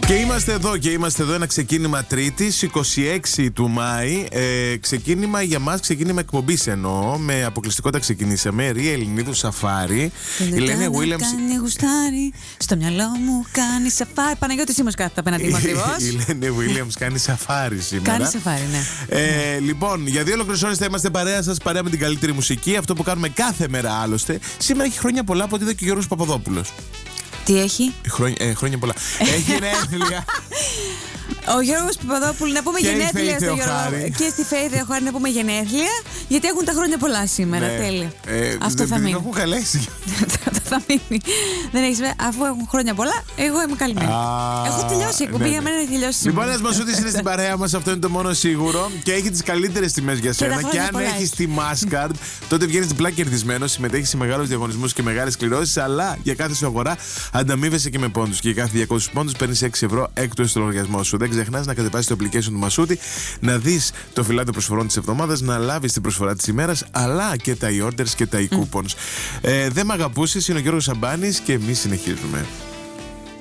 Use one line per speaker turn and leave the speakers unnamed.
Και είμαστε εδώ ένα ξεκίνημα Τρίτης, 26 του Μάη. Ξεκίνημα για μας, ξεκίνημα εκπομπής εννοώ. Με αποκλειστικότητα ξεκινήσαμε. Ρία Ελληνίδου Σαφάρι. Η Λένε Williams.
Κάνει γουστάρι, στο μυαλό μου κάνει σαφάρι. Παναγιώτης Σίμος κάθεται απέναντί μου ακριβώς.
Η Λένε Williams κάνει σαφάρι σήμερα.
Κάνει σαφάρι, ναι.
Λοιπόν, για 2 ολόκληρες ώρες θα είμαστε παρέα σας, παρέα με την καλύτερη μουσική. Αυτό που κάνουμε κάθε μέρα άλλωστε. Σήμερα έχει χρόνια πολλά από ό,τι είδα και ο Γιώργος Παπαδόπουλος.
Τι έχει?
Χρόνια πολλά. Έχει γενέθλια.
Ο Γιώργος Παπαδόπουλου, να πούμε
και
γενέθλια στο Γιώργο. Και στη Φέη Θεοχάρη να πούμε γενέθλια, γιατί έχουν τα χρόνια πολλά σήμερα. Ναι. Τέλεια. Αυτό θα μείνει.
Δεν έχουν καλέσει.
Θα μείνει. Δεν έχεις, αφού έχουν χρόνια πολλά, εγώ είμαι καλυμμένη. Έχω τελειώσει η εκπομπή, για μένα έχει τελειώσει.
Λοιπόν, ένας Μασούτης είναι στην παρέα μας, αυτό είναι το μόνο σίγουρο. Και έχει τις καλύτερες τιμές για σένα. Και αν έχεις τη Mastercard, τότε βγαίνεις διπλά κερδισμένος, συμμετέχεις σε μεγάλους διαγωνισμούς και μεγάλες κληρώσεις. Αλλά για κάθε σου αγορά ανταμείβεσαι και με πόντους. Και για κάθε 200 πόντους παίρνεις 6 ευρώ έκτο στο λογαριασμό σου. Δεν ξεχνάς να κατεβάσεις το application του Μασούτη, να δεις το φυλάδιο προσφορών της εβδομάδας, να λάβεις την προσφορά της ημέρας, αλλά και τα e-orders και τα e-coupons. Δεν μ' αγαπούσες, είναι ο Γιώργος Σαμπάνης και εμείς συνεχίζουμε.